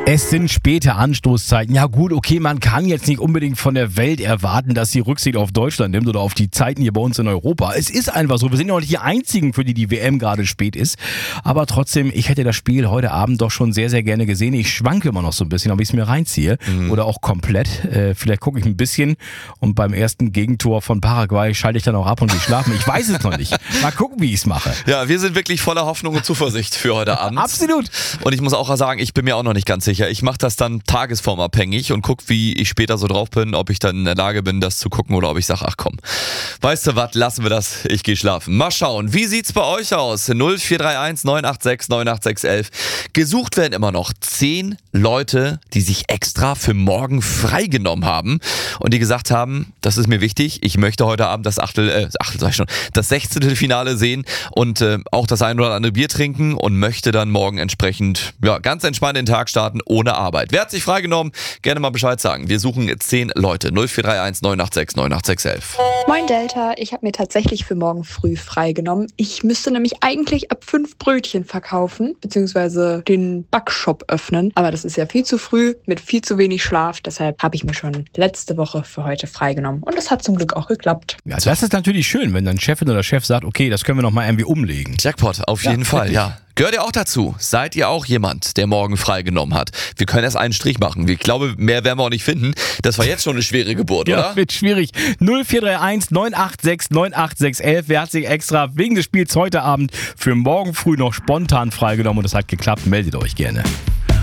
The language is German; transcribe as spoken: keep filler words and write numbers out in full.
Es sind späte Anstoßzeiten. Ja gut, okay, man kann jetzt nicht unbedingt von der Welt erwarten, dass sie Rücksicht auf Deutschland nimmt oder auf die Zeiten hier bei uns in Europa. Es ist einfach so, wir sind ja auch nicht die Einzigen, für die die W M gerade spät ist. Aber trotzdem, ich hätte das Spiel heute Abend doch schon sehr, sehr gerne gesehen. Ich schwanke immer noch so ein bisschen, ob ich es mir reinziehe mhm. oder auch komplett. Äh, vielleicht gucke ich ein bisschen und beim ersten Gegentor von Paraguay schalte ich dann auch ab und gehe schlafen. Ich weiß es noch nicht. Mal gucken, wie ich es mache. Ja, wir sind wirklich voller Hoffnung und Zuversicht für heute Abend. Absolut. Und ich muss auch sagen, ich bin mir auch noch nicht ganz sicher. Ich mache das dann tagesformabhängig und gucke, wie ich später so drauf bin, ob ich dann in der Lage bin, das zu gucken oder ob ich sage, ach komm, weißt du was, lassen wir das, ich gehe schlafen. Mal schauen, wie sieht's bei euch aus? null vier drei eins neun acht sechs neun acht sechs eins eins. Gesucht werden immer noch zehn Leute, die sich extra für morgen freigenommen haben und die gesagt haben, das ist mir wichtig, ich möchte heute Abend das Achtel, äh, Achtel sag ich schon, das sechzehnte Finale sehen und äh, auch das ein oder andere Bier trinken und möchte dann morgen entsprechend ja, ganz entspannt den Tag starten, ohne Arbeit. Wer hat sich freigenommen? Gerne mal Bescheid sagen. Wir suchen jetzt zehn Leute. null vier drei eins neun acht sechs neun acht sechs eins eins. Moin Delta, ich habe mir tatsächlich für morgen früh freigenommen. Ich müsste nämlich eigentlich ab fünf Brötchen verkaufen, beziehungsweise den Backshop öffnen. Aber das ist ja viel zu früh, mit viel zu wenig Schlaf. Deshalb habe ich mir schon letzte Woche für heute freigenommen. Und das hat zum Glück auch geklappt. Ja, das ist natürlich schön, wenn dann Chefin oder Chef sagt, okay, das können wir noch mal irgendwie umlegen. Jackpot, auf jeden ja, Fall, wirklich. Ja. Gehört ihr auch dazu? Seid ihr auch jemand, der morgen freigenommen hat? Wir können erst einen Strich machen. Ich glaube, mehr werden wir auch nicht finden. Das war jetzt schon eine schwere Geburt, ja, oder? Ja, wird schwierig. null vier drei eins neun acht sechs neun acht sechs eins eins. Wer hat sich extra wegen des Spiels heute Abend für morgen früh noch spontan freigenommen und das hat geklappt? Meldet euch gerne.